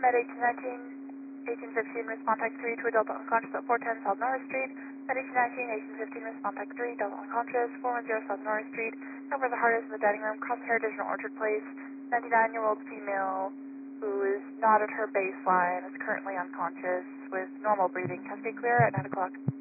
Med 1819, 1815, respond type 3 to a Delta unconscious at 410 South Norris Street. Med 1819, 1815, respond type 3, Delta unconscious, 410 South Norris Street. Over the heart is in the dining room, cross Heritage and Orchard Place. 99-year-old female who is not at her baseline, is currently unconscious with normal breathing. Cascade clear at 9 o'clock.